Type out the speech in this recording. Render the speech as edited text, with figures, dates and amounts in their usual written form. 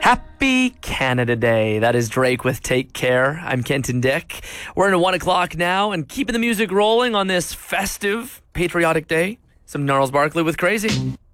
Happy Canada Day. That is Drake with Take Care. I'm Kenton Dick. We're into 1 o'clock now and keeping the music rolling on this festive, patriotic day. Some Gnarls Barkley with Crazy.